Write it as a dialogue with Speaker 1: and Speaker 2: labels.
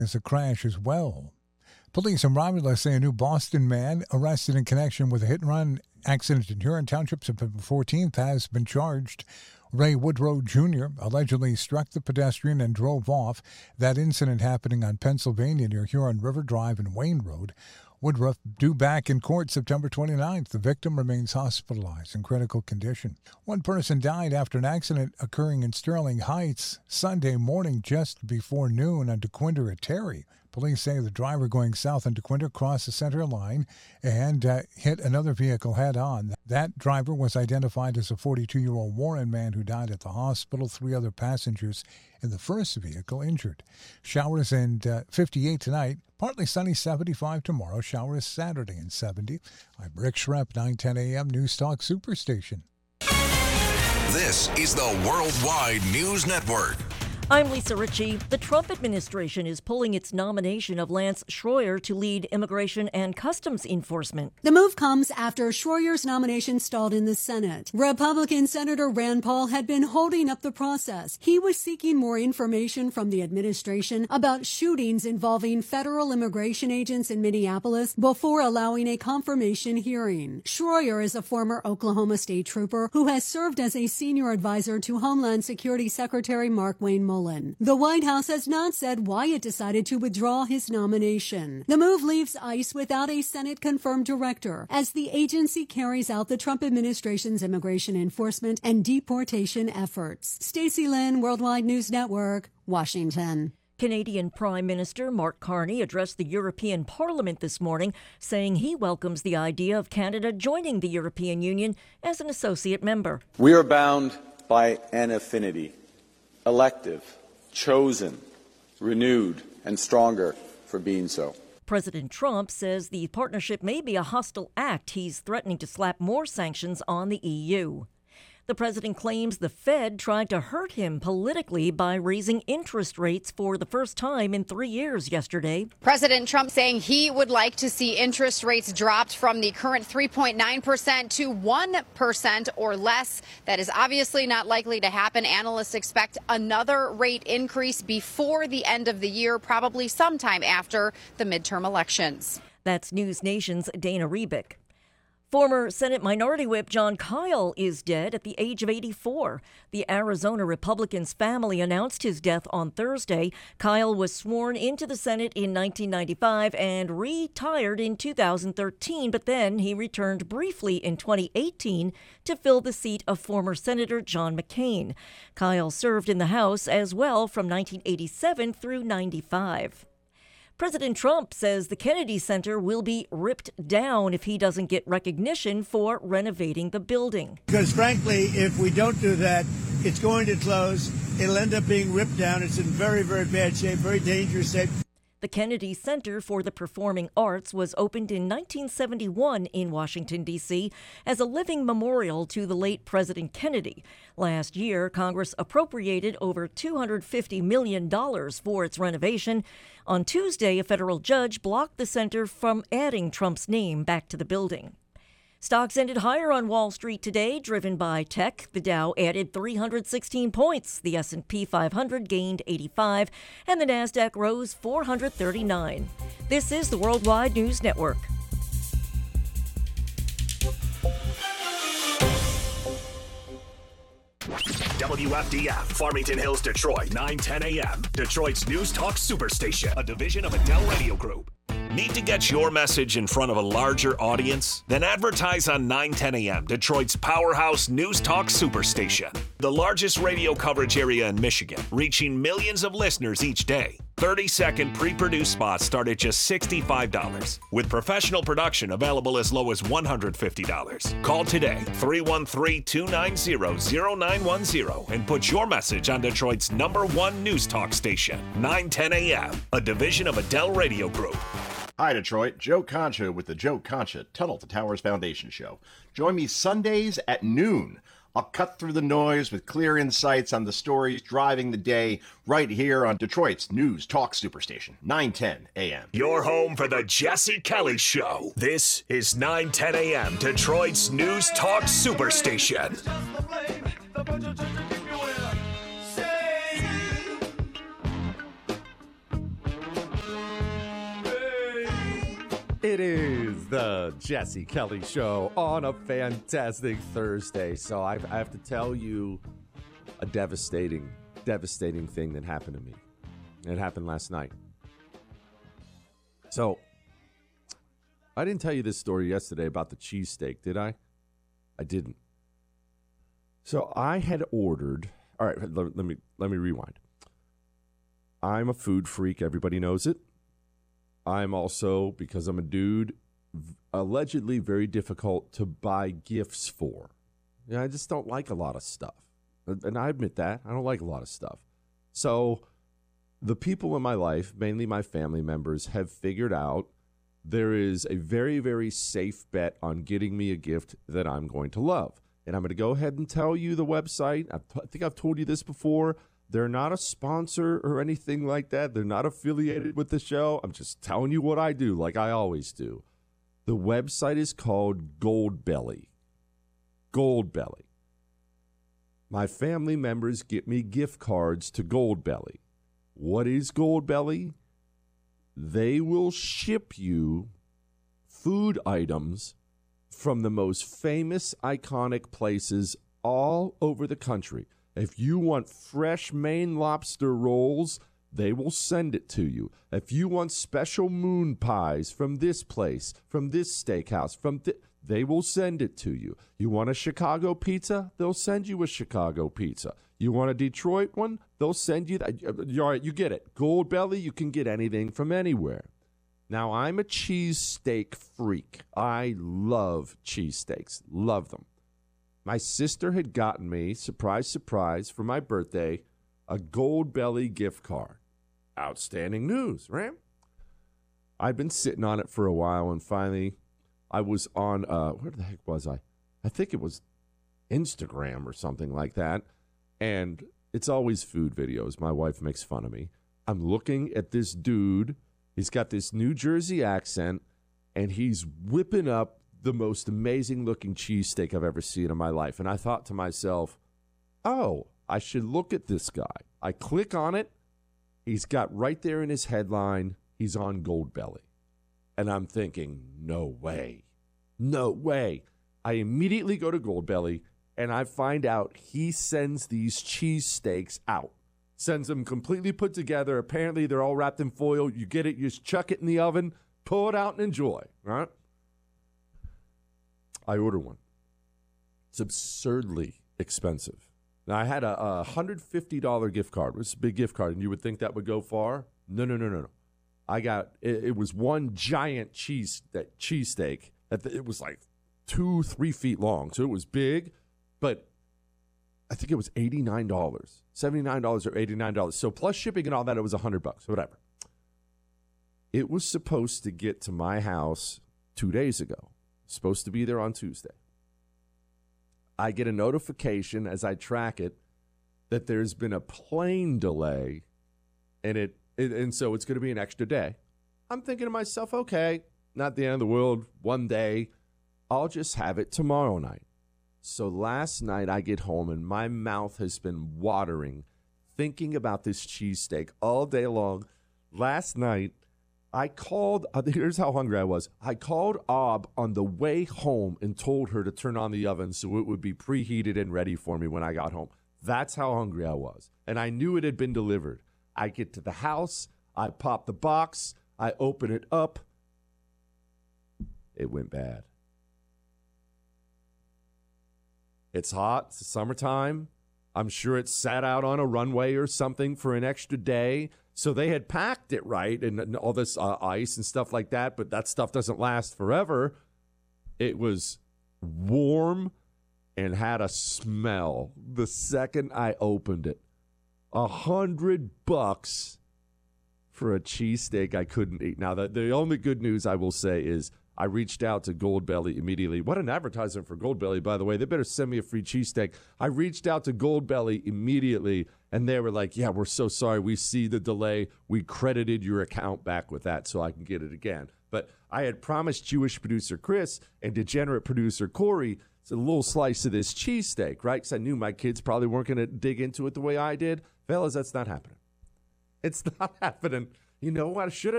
Speaker 1: There's a crash as well. Police in Romulus say a new Boston man arrested in connection with a hit-and-run accident in Huron Township September 14th has been charged. Ray Woodrow Jr. allegedly struck the pedestrian and drove off. That incident happening on Pennsylvania near Huron River Drive and Wayne Road. Woodruff due back in court September 29th. The victim remains hospitalized in critical condition. One person died after an accident occurring in Sterling Heights Sunday morning just before noon on DeQuinder at Terry. Police say the driver going south on DeQuinder crossed the center line and hit another vehicle head-on. That driver was identified as a 42-year-old Warren man who died at the hospital. 3 other passengers in the first vehicle injured. Showers and 58 tonight. Partly sunny, 75 tomorrow. Showers Saturday and 70. I'm Rick Schrepp, 910 a.m. News Talk Superstation.
Speaker 2: This is the Worldwide News Network.
Speaker 3: I'm Lisa Ritchie. The Trump administration is pulling its nomination of Lance Schroyer to lead Immigration and Customs Enforcement.
Speaker 4: The move comes after Schroyer's nomination stalled in the Senate. Republican Senator Rand Paul had been holding up the process. He was seeking more information from the administration about shootings involving federal immigration agents in Minneapolis before allowing a confirmation hearing. Schroyer is a former Oklahoma State trooper who has served as a senior advisor to Homeland Security Secretary Mark Wayne Mullin. The White House has not said why it decided to withdraw his nomination. The move leaves ICE without a Senate-confirmed director as the agency carries out the Trump administration's immigration enforcement and deportation efforts. Stacey Lynn, Worldwide News Network, Washington.
Speaker 3: Canadian Prime Minister Mark Carney addressed the European Parliament this morning, saying he welcomes the idea of Canada joining the European Union as an associate member.
Speaker 5: We are bound by an affinity. Elective, chosen, renewed, and stronger for being so.
Speaker 3: President Trump says the partnership may be a hostile act. He's threatening to slap more sanctions on the EU. The president claims the Fed tried to hurt him politically by raising interest rates for the first time in 3 years yesterday.
Speaker 6: President Trump saying he would like to see interest rates dropped from the current 3.9% to 1% or less. That is obviously not likely to happen. Analysts expect another rate increase before the end of the year, probably sometime after the midterm elections.
Speaker 3: That's News Nation's Dana Rebick. Former Senate Minority Whip Jon Kyl is dead at the age of 84. The Arizona Republican's family announced his death on Thursday. Kyl was sworn into the Senate in 1995 and retired in 2013, but then he returned briefly in 2018 to fill the seat of former Senator John McCain. Kyl served in the House as well from 1987 through 95. President Trump says the Kennedy Center will be ripped down if he doesn't get recognition for renovating the building.
Speaker 7: Because frankly, if we don't do that, it's going to close. It'll end up being ripped down. It's in very, very bad shape, very dangerous shape.
Speaker 3: The Kennedy Center for the Performing Arts was opened in 1971 in Washington, D.C. as a living memorial to the late President Kennedy. Last year, Congress appropriated over $250 million for its renovation. On Tuesday, a federal judge blocked the center from adding Trump's name back to the building. Stocks ended higher on Wall Street today, driven by tech. The Dow added 316 points. The S&P 500 gained 85, and the Nasdaq rose 439. This is the Worldwide News Network.
Speaker 8: WFDF, Farmington Hills, Detroit, 910 a.m. Detroit's News Talk Superstation, a division of Adele Radio Group. Need to get your message in front of a larger audience? Then advertise on 910 a.m., Detroit's powerhouse News Talk Superstation. The largest radio coverage area in Michigan, reaching millions of listeners each day. 30-second pre-produced spots start at just $65, with professional production available as low as $150. Call today, 313-290-0910, and put your message on Detroit's #1 News Talk station, 910 a.m., a division of Adele Radio Group.
Speaker 9: Hi, Detroit. Joe Concha with the Joe Concha Tunnel to Towers Foundation Show. Join me Sundays at noon. I'll cut through the noise with clear insights on the stories driving the day right here on Detroit's News Talk Superstation, 910 a.m.
Speaker 8: Your home for the Jesse Kelly Show. This is 910 a.m., Detroit's News Talk Superstation.
Speaker 10: It is the Jesse Kelly Show on a fantastic Thursday. So I have to tell you a devastating thing that happened to me. It happened last night. So I didn't tell you this story yesterday about the cheesesteak, did I? I didn't. So I had ordered. All right, let me rewind. I'm a food freak. Everybody knows it. I'm also, because I'm a dude, allegedly very difficult to buy gifts for. I just don't like a lot of stuff. And I admit that. I don't like a lot of stuff. So the people in my life, mainly my family members, have figured out there is a very, very safe bet on getting me a gift that I'm going to love. And I'm going to go ahead and tell you the website. I think I've told you this before. They're not a sponsor or anything like that. They're not affiliated with the show. I'm just telling you what I do, like I always do. The website is called Goldbelly. Goldbelly. My family members get me gift cards to Goldbelly. What is Goldbelly? They will ship you food items from the most famous, iconic places all over the country. If you want fresh Maine lobster rolls, they will send it to you. If you want special moon pies from this place, from this steakhouse, they will send it to you. You want a Chicago pizza? They'll send you a Chicago pizza. You want a Detroit one? They'll send you that. All right, you get it. Goldbelly, you can get anything from anywhere. Now, I'm a cheesesteak freak. I love cheesesteaks. Love them. My sister had gotten me, surprise, surprise, for my birthday, a Goldbelly gift card. Outstanding news, right? I'd been sitting on it for a while, and finally I was on, where the heck was I? I think it was Instagram or something like that. And it's always food videos. My wife makes fun of me. I'm looking at this dude. He's got this New Jersey accent, and he's whipping up the most amazing-looking cheesesteak I've ever seen in my life. And I thought to myself, oh, I should look at this guy. I click on it. He's got right there in his headline, he's on Goldbelly. And I'm thinking, no way. No way. I immediately go to Goldbelly, and I find out he sends these cheesesteaks out. Sends them completely put together. Apparently, they're all wrapped in foil. You get it, you just chuck it in the oven, pull it out, and enjoy. All right? I order one. It's absurdly expensive. Now, I had a $150 gift card. It was a big gift card, and you would think that would go far. No. I got, it was one giant cheesesteak. It was like 2-3 feet long, so it was big, but I think it was $89, $79 or $89. So plus shipping and all that, it was $100, whatever. It was supposed to get to my house 2 days ago. Supposed to be there on Tuesday. I get a notification as I track it that there's been a plane delay, and so it's going to be an extra day. I'm thinking to myself, okay, not the end of the world, one day. I'll just have it tomorrow night. So last night I get home and my mouth has been watering thinking about this cheesesteak all day long. Last night I called, here's how hungry I was. I called Ob on the way home and told her to turn on the oven so it would be preheated and ready for me when I got home. That's how hungry I was. And I knew it had been delivered. I get to the house, I pop the box, I open it up. It went bad. It's hot, it's the summertime. I'm sure it sat out on a runway or something for an extra day. So they had packed it right and all this ice and stuff like that, but that stuff doesn't last forever. It was warm and had a smell the second I opened it. $100 for a cheesesteak I couldn't eat. Now, the only good news I will say is I reached out to Goldbelly immediately. What an advertisement for Goldbelly, by the way. They better send me a free cheesesteak. I reached out to Goldbelly immediately, and they were like, yeah, we're so sorry. We see the delay. We credited your account back with that so I can get it again. But I had promised Jewish producer Chris and degenerate producer Corey a little slice of this cheesesteak, right? Because I knew my kids probably weren't going to dig into it the way I did. Fellas, that's not happening. It's not happening. You know what I should have